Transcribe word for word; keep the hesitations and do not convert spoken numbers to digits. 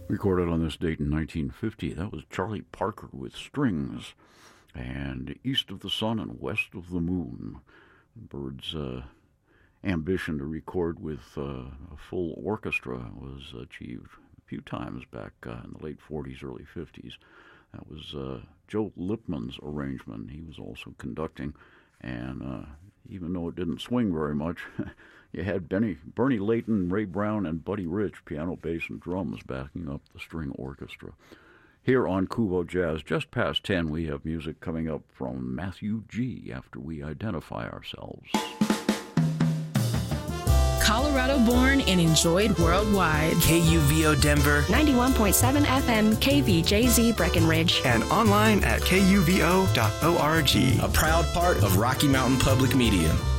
Recorded on this date in nineteen fifty, that was Charlie Parker with Strings and East of the Sun and West of the Moon. Bird's uh, ambition to record with uh, a full orchestra was achieved a few times back uh, in the late forties, early fifties. That was uh, Joe Lipman's arrangement. He was also conducting, and uh, even though it didn't swing very much, you had Benny, Bernie Layton, Ray Brown, and Buddy Rich, piano, bass, and drums, backing up the string orchestra. Here on Kubo Jazz, just past ten, we have music coming up from Matthew G. after we identify ourselves. Colorado born and enjoyed worldwide. K U V O Denver, ninety-one point seven F M, K V J Z Breckenridge, and online at K U V O dot org. A proud part of Rocky Mountain Public Media.